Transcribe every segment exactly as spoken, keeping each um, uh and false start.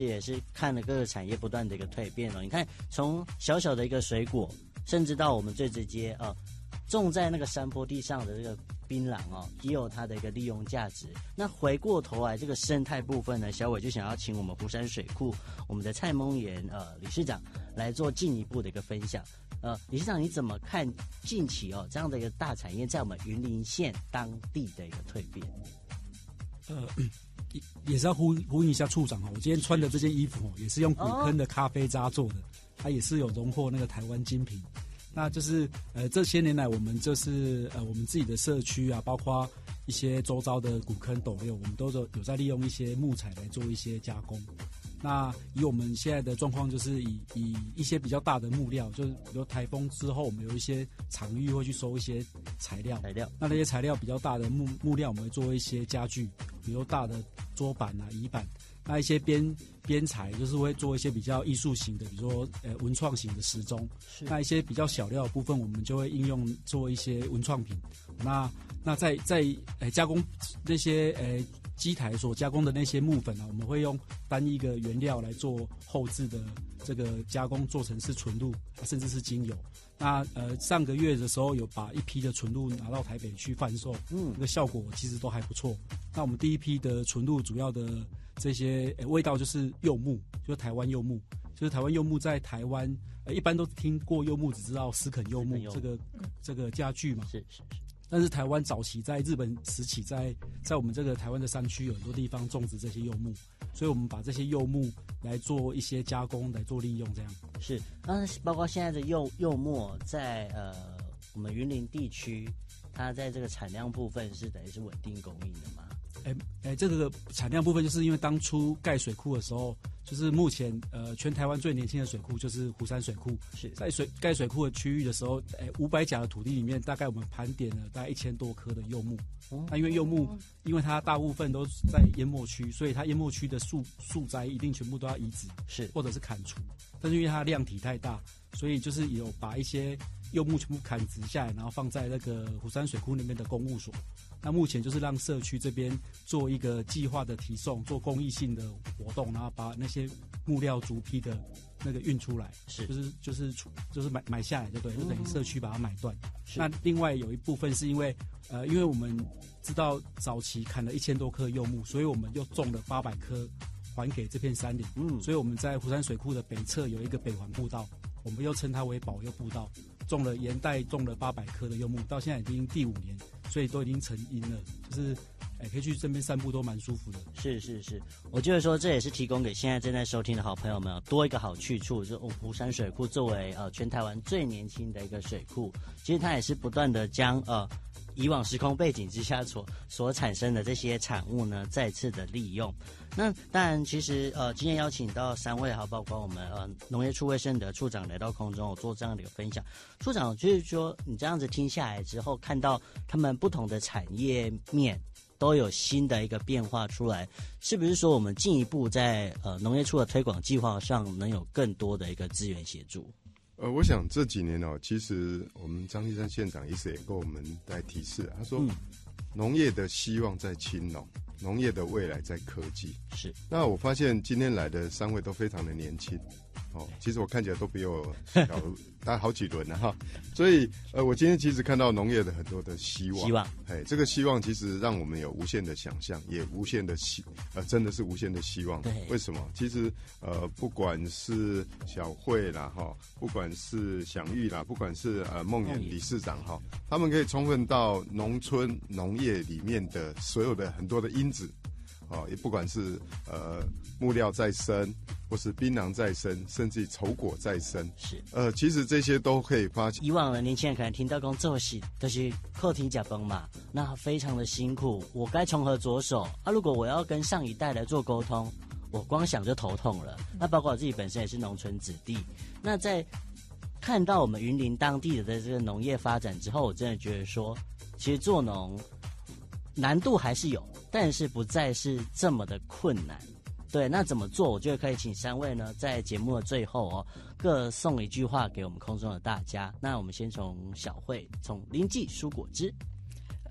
也是看了各个产业不断的一个蜕变哦。你看，从小小的一个水果，甚至到我们最直接呃种在那个山坡地上的这个槟榔哦，也有它的一个利用价值。那回过头来这个生态部分呢，小伟就想要请我们湖山水库我们的蔡孟妍呃理事长来做进一步的一个分享。呃，理事长你怎么看近期哦这样的一个大产业在我们云林县当地的一个蜕变？ 呃，也是要呼呼应一下处长哈，我今天穿的这件衣服哦，也是用古坑的咖啡渣做的，它也是有荣获那个台湾精品。那就是呃这些年来我们就是呃我们自己的社区啊，包括一些周遭的古坑斗六，我们都有有在利用一些木材来做一些加工。那以我们现在的状况，就是以以一些比较大的木料，就是比如台风之后，我们有一些场域会去收一些材料， 材料。 那那些材料比较大的木木料，我们会做一些家具，比如大的桌板啊、椅板。那一些边边材就是会做一些比较艺术型的，比如说呃文创型的时钟。那一些比较小料的部分，我们就会应用做一些文创品。那那在在呃加工那些呃。机台所加工的那些木粉啊，我们会用单一个原料来做后置的这个加工，做成是纯露，甚至是精油。那呃上个月的时候有把一批的纯露拿到台北去贩售，嗯，那个效果其实都还不错。那我们第一批的纯露主要的这些、呃、味道就是柚木，就是台湾柚木，就是台湾柚木在台湾、呃、一般都听过柚木，只知道斯肯柚木这个这个家具嘛， 是是是。 但是台湾早期在日本时期在，在在我们这个台湾的山区有很多地方种植这些柚木，所以我们把这些柚木来做一些加工，来做利用，这样是。那包括现在的柚柚木在呃我们云林地区，它在这个产量部分是等于是稳定供应的吗？ 哎哎，这个产量部分就是因为当初盖水库的时候，就是目前呃全台湾最年轻的水库就是湖山水库，是在水盖水库的区域的时候，哎五百甲的土地里面，大概我们盘点了大概一千多棵的柚木。哦、那因为柚木，因为它大部分都在淹没区，所以它淹没区的树树栽一定全部都要移植，是或者是砍除。但是因为它量体太大，所以就是有把一些柚木全部砍直下来，然后放在那个湖山水库那边的公务所。那目前就是让社区这边做一个计划的提送，做公益性的活动，然后把那些木料逐批的那个运出来，是就是就是就是买买下来就对，就等于社区把它买断。那另外有一部分是因为呃，因为我们知道早期砍了一千多棵柚木，所以我们又种了八百棵还给这片山林。嗯，所以我们在湖山水库的北侧有一个北环步道，我们又称它为保柚步道，种了沿带种了八百棵的柚木，到现在已经第五年。所以都已经成荫了，就是哎，可以去这边散步都蛮舒服的。 是是是，我觉得说这也是提供给现在正在收听的好朋友们多一个好去处，就是湖山水库作为呃全台湾最年轻的一个水库，其实它也是不断的将呃以往时空背景之下所所产生的这些产物呢再次的利用。那当然，其实呃今天邀请到三位，还有包括我们呃农业处卫生的处长来到空中，我做这样的一个分享。处长就是说，你这样子听下来之后，看到他们不同的产业面都有新的一个变化出来，是不是说我们进一步在呃农业处的推广计划上能有更多的一个资源协助？ 呃，我想这几年哦，其实我们张锡山县长一直也跟我们在提示，他说，嗯、农业的希望在青农，农业的未来在科技。是。那我发现今天来的三位都非常的年轻，哦，其实我看起来都比我小大好几轮了哈。所以呃，我今天其实看到农业的很多的希望，希望，哎，这个希望其实让我们有无限的想象，也无限的希，呃，真的是无限的希望。对，为什么？其实呃，不管是小慧啦哈，不管是享誉啦，不管是呃孟妍理事长哈，他们可以充分到农村农业里面的所有的很多的因子。哦，也不管是呃木料再生，或是槟榔再生，甚至丑果再生，是呃，其实这些都可以发现。 以往的年轻人可能听到讲做事都是课题甲崩嘛，那非常的辛苦，我该从何着手啊？如果我要跟上一代来做沟通，我光想就头痛了。那包括我自己本身也是农村子弟，那在看到我们云林当地的这个农业发展之后，我真的觉得说，其实做农难度还是有，但是不再是这么的困难。对，那怎么做？我觉得可以请三位呢，在节目的最后哦，各送一句话给我们空中的大家。那我们先从小慧，从林记蔬果汁。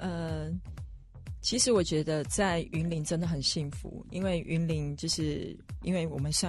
呃，其实我觉得在云林真的很幸福，因为云林就是因为我们